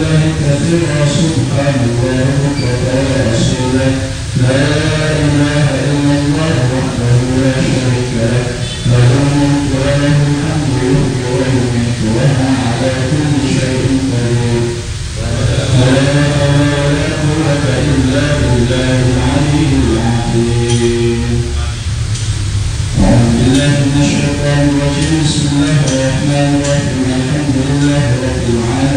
الله كثيرا سبحان الله بكرة وأصيلا لا إله إلا الله وحده لا شريك له له الملك وله الحمد يحيي ويميت وهو على كل شيء قدير لا حول ولا قوة إلا بالله العلي العظيم. أعوذ بالله من الشيطان الرجيم. بسم الله الرحمن الرحيم. الحمد لله رب العالمين.